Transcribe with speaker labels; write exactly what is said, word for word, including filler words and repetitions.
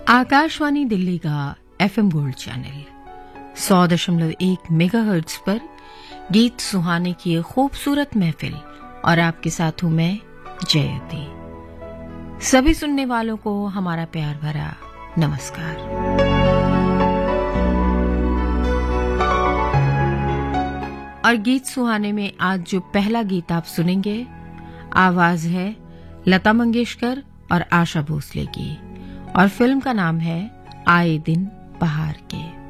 Speaker 1: आकाशवाणी दिल्ली का FM gold channel सौ दशमलव एक मेगाहर्ट्ज पर गीत सुहाने की खूबसूरत महफिल और आपके साथ हूं मैं जयती। सभी सुनने वालों को हमारा प्यार भरा नमस्कार। और गीत सुहाने में आज जो पहला गीत आप सुनेंगे, आवाज है लता मंगेशकर और आशा भोसले की, और फिल्म का नाम है आए दिन बहार के।